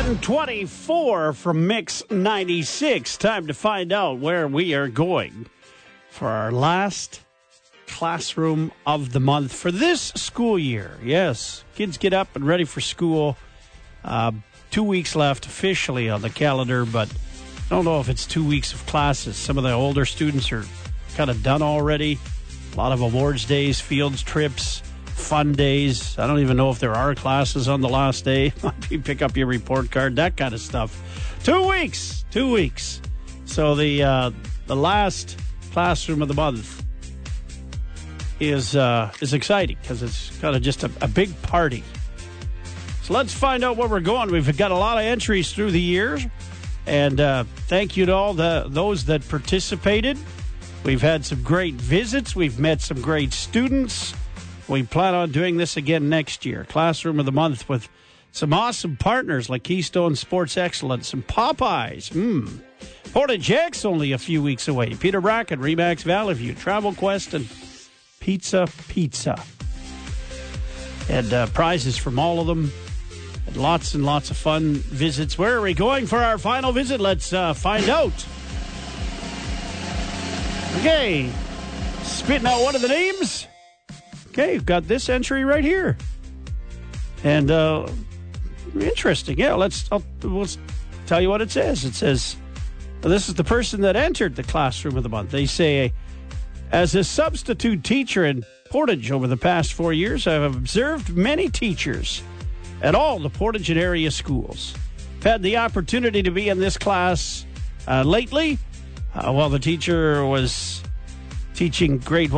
7:24 from Mix 96. Time to find out where we are going for our last classroom of the month for this school year. Yes, kids get up and ready for school. 2 weeks left officially on the calendar, but I don't know if it's 2 weeks of classes. Some of the older students are kind of done already. A lot of awards days, fields trips, fun days. I don't even know if there are classes on the last day. You pick up your report card, that kind of stuff. 2 weeks. 2 weeks. So the last classroom of the month is exciting because it's kind of just a big party. So let's find out where we're going. We've got a lot of entries through the years, and thank you to all those that participated. We've had some great visits. We've met some great students. We plan on doing this again next year. Classroom of the month with some awesome partners like Keystone Sports Excellence and Popeyes. Portage X only a few weeks away. Peter Bracken, Remax Valley View, Travel Quest, and Pizza. And prizes from all of them. And lots of fun visits. Where are we going for our final visit? Let's find out. Okay. Spitting out one of the names. Okay, you've got this entry right here. And interesting. Yeah, we'll tell you what it says. It says, this is the person that entered the classroom of the month. They say, as a substitute teacher in Portage over the past 4 years, I've observed many teachers at all the Portage and area schools. I've had the opportunity to be in this class lately while the teacher was teaching grade